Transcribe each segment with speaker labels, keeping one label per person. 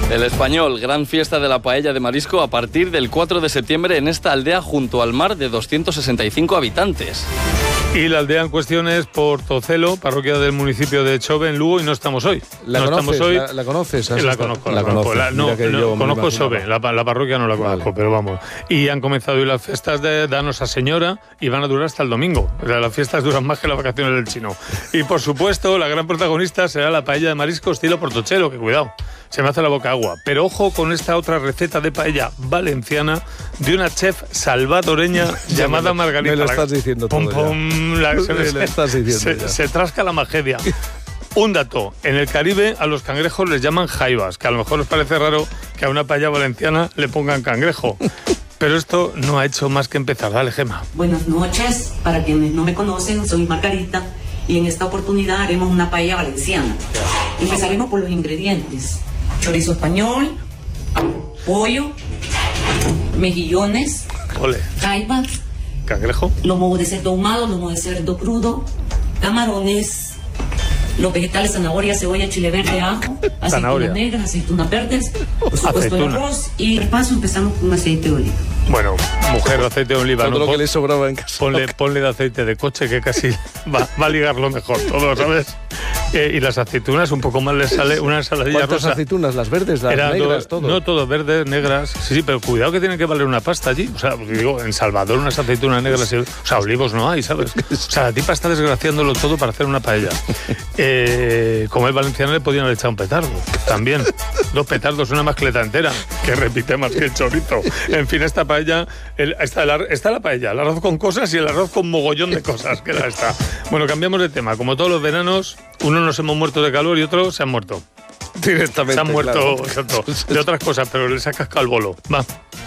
Speaker 1: El Español, gran fiesta de la paella de marisco a partir del 4 de septiembre en esta aldea junto al mar de 265 habitantes.
Speaker 2: Y la aldea en cuestión es Portocelo, parroquia del municipio de Chove, en Lugo, y no estamos hoy.
Speaker 3: ¿La conoces?
Speaker 2: La conozco. Conozco Chove, la parroquia no la conozco, vale. Pero vamos. Y han comenzado hoy las fiestas de Danos a Señora y van a durar hasta el domingo. O sea, las fiestas duran más que las vacaciones del chino. Y por supuesto, la gran protagonista será la paella de marisco estilo Portochelo, que cuidado, se me hace la boca agua. Pero ojo con esta otra receta de paella valenciana de una chef salvadoreña llamada Margarita.
Speaker 3: Me lo estás diciendo todo
Speaker 2: se trasca la magedia. Un dato, en el Caribe a los cangrejos les llaman jaivas, que a lo mejor os parece raro que a una paella valenciana le pongan cangrejo. Pero esto no ha hecho más que empezar. Dale, Gema.
Speaker 4: Buenas noches, para quienes no me conocen, soy Margarita y en esta oportunidad haremos una paella valenciana. Empezaremos por los ingredientes: chorizo español, pollo, mejillones, jaivas,
Speaker 2: cangrejo,
Speaker 4: lomo de cerdo ahumado, lomo de cerdo crudo, camarones, los vegetales, zanahoria, cebolla, chile verde, ajo, aceitunas negras, aceitunas verdes, por supuesto el arroz, y de paso empezamos con aceite de oliva.
Speaker 2: Bueno, mujer, aceite de oliva.
Speaker 3: Todo lo que le sobraba en casa.
Speaker 2: Ponle de aceite de coche, que casi va a ligarlo mejor todo, ¿sabes? Y las aceitunas, un poco más les sale una ensaladilla rosa.
Speaker 3: ¿Cuántas aceitunas? ¿Las verdes, las negras, todo?
Speaker 2: No, todo, verdes, negras. Sí, pero cuidado que tiene que valer una pasta allí. O sea, digo, en Salvador unas aceitunas negras, o sea, olivos no hay, ¿sabes? O sea, la tipa está desgraciándolo todo para hacer una paella. Como es valenciano, le podían haber echado un petardo. También. 2 petardos, una mascleta entera, que repite más que el chorizo. En fin, esta paella, está la paella, el arroz con cosas y el arroz con mogollón de cosas, que está. Bueno, cambiamos de tema. Como todos los veranos, unos nos hemos muerto de calor y otros se han muerto.
Speaker 3: Directamente.
Speaker 2: Se han muerto,
Speaker 3: claro.
Speaker 2: exacto, de otras cosas, pero les ha cascado el bolo. Va.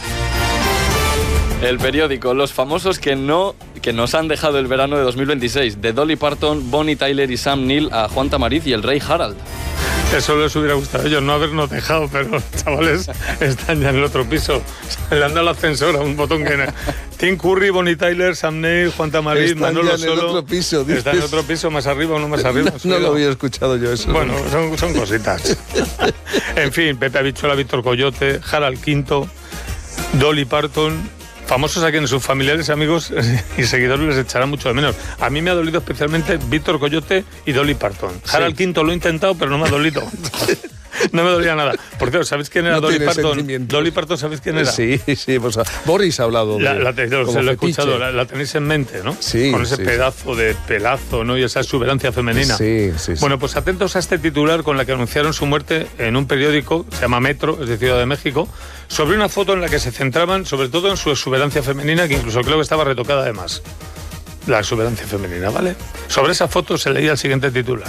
Speaker 1: El periódico, los famosos que nos han dejado el verano de 2026, de Dolly Parton, Bonnie Tyler y Sam Neill a Juan Tamariz y el rey Harald.
Speaker 2: Eso les hubiera gustado a ellos, no habernos dejado, pero los chavales están ya en el otro piso. Le han dado el ascensor a un botón que... Tim Curry, Bonnie Tyler, Sam Neill, Juan Tamariz, Manolo Solo...
Speaker 3: Están en el otro piso, dices.
Speaker 2: ¿Está en otro piso, más arriba o no más arriba?
Speaker 3: No lo había escuchado yo eso.
Speaker 2: Bueno, son cositas. En fin, Pepe Habichuela, Víctor Coyote, Harald V, Dolly Parton... Famosos a quienes sus familiares, amigos y seguidores les echarán mucho de menos. A mí me ha dolido especialmente Víctor Coyote y Dolly Parton. Sí. Harald V lo he intentado, pero no me ha dolido. No me dolía nada. Por cierto, ¿sabéis quién era Dolly Parton? Dolly Parton, ¿sabéis quién era?
Speaker 3: Sí, pues Boris ha hablado de
Speaker 2: se lo he escuchado, la tenéis en mente, ¿no?
Speaker 3: Sí.
Speaker 2: Con ese pedazo de pelazo, ¿no? Y esa exuberancia femenina.
Speaker 3: Sí.
Speaker 2: Bueno, pues atentos a este titular con la que anunciaron su muerte en un periódico, se llama Metro, es de Ciudad de México, sobre una foto en la que se centraban sobre todo en su exuberancia femenina, que incluso creo que estaba retocada además. La exuberancia femenina, ¿vale? Sobre esa foto se leía el siguiente titular.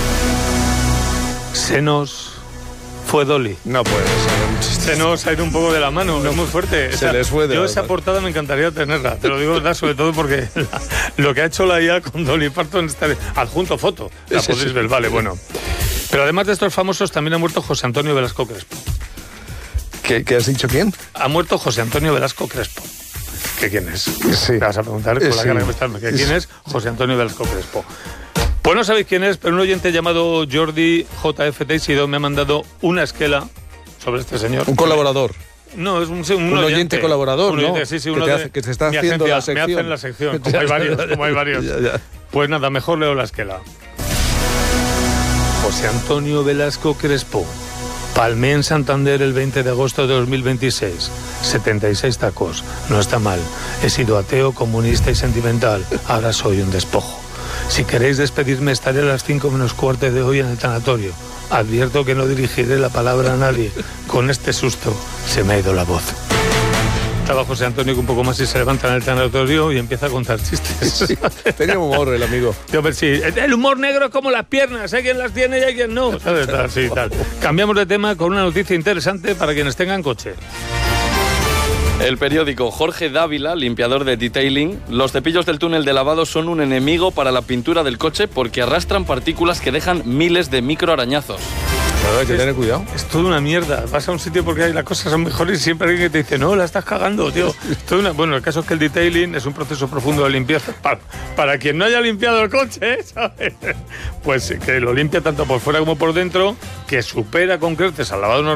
Speaker 2: Senos... Fue Dolly.
Speaker 3: No puede ser.
Speaker 2: Se nos ha ido un poco de la mano, es muy fuerte.
Speaker 3: Se les fue de
Speaker 2: yo esa portada me encantaría tenerla, te lo digo verdad, sobre todo porque lo que ha hecho la IA con Dolly Parton está adjunto foto. La podéis ver, vale, bueno. Pero además de estos famosos, también ha muerto José Antonio Velasco Crespo.
Speaker 3: ¿Qué has dicho quién?
Speaker 2: Ha muerto José Antonio Velasco Crespo. ¿Qué quién es?
Speaker 3: Sí.
Speaker 2: Te vas a preguntar con la cara que me estás. ¿Quién es? José Antonio Velasco Crespo. Pues no sabéis quién es, pero un oyente llamado Jordi JF Teixido me ha mandado una esquela sobre este señor.
Speaker 3: Un colaborador.
Speaker 2: No, es un
Speaker 3: oyente colaborador,
Speaker 2: un oyente,
Speaker 3: ¿no?
Speaker 2: sí,
Speaker 3: que te está haciendo
Speaker 2: agencia,
Speaker 3: la sección.
Speaker 2: Me hacen la sección, como hay varios.
Speaker 3: Ya.
Speaker 2: Pues nada, mejor leo la esquela. José Antonio Velasco Crespo. Palmé en Santander el 20 de agosto de 2026. 76 tacos. No está mal. He sido ateo, comunista y sentimental. Ahora soy un despojo. Si queréis despedirme, estaré a las 5 menos cuarto de hoy en el tanatorio. Advierto que no dirigiré la palabra a nadie. Con este susto se me ha ido la voz. Estaba José Antonio que un poco más y se levanta en el tanatorio y empieza a contar chistes.
Speaker 3: Sí, tenía humor el amigo.
Speaker 2: Yo, pero sí, el humor negro es como las piernas, hay quien las tiene y hay quien no. ¿Sabes? Así, tal. Cambiamos de tema con una noticia interesante para quienes tengan coche.
Speaker 1: El periódico, Jorge Dávila, limpiador de detailing, los cepillos del túnel de lavado son un enemigo para la pintura del coche porque arrastran partículas que dejan miles de microarañazos.
Speaker 3: Claro, hay que tener cuidado.
Speaker 2: Es toda una mierda. Vas a un sitio porque ahí las cosas son mejores y siempre hay alguien que te dice, no, la estás cagando, tío. Bueno, el caso es que el detailing es un proceso profundo de limpieza. Para quien no haya limpiado el coche, ¿sabes? Pues que lo limpia tanto por fuera como por dentro, que supera con creces al lavado normal.